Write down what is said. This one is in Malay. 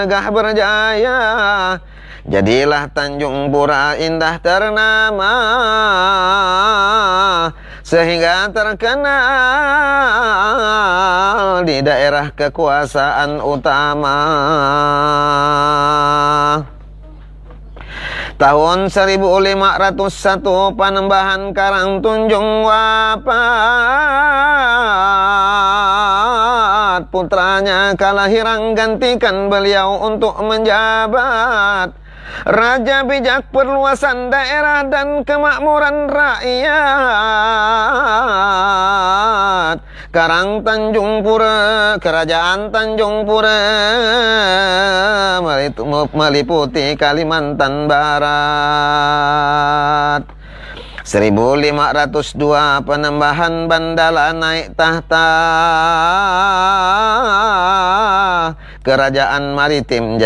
gagah berjaya, jadilah Tanjung Pura indah ternama, sehingga terkenal di daerah kekuasaan utama. Tahun 1501 Panembahan Karangtunjung wafat, putranya Kalahirang gantikan beliau untuk menjabat. Raja bijak perluasan daerah dan kemakmuran rakyat. Karang Tanjung Pura, Kerajaan Tanjung Pura meliputi Kalimantan Barat. 1502 Panembahan Bandala naik tahta, Kerajaan Maritim